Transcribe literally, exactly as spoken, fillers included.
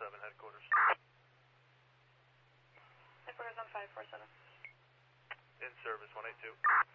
seven, headquarters. Headquarters on five four seven. In service, one eight two.